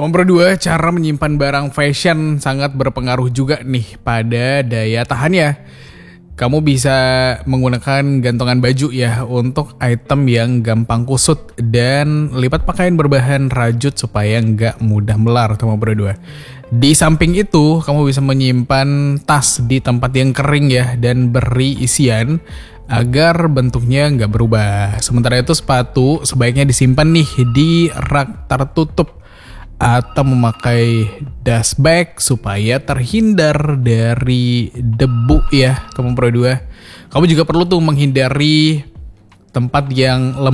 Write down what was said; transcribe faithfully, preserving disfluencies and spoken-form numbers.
Nomor dua, cara menyimpan barang fashion sangat berpengaruh juga nih pada daya tahannya. Kamu bisa menggunakan gantungan baju ya untuk item yang gampang kusut dan lipat pakaian berbahan rajut supaya nggak mudah melar. Itu nomor dua. Di samping itu, kamu bisa menyimpan tas di tempat yang kering ya dan beri isian agar bentuknya nggak berubah. Sementara itu sepatu sebaiknya disimpan nih di rak tertutup atau memakai dust bag supaya terhindar dari debu ya. Nomor dua, kamu juga perlu tuh menghindari tempat yang lembab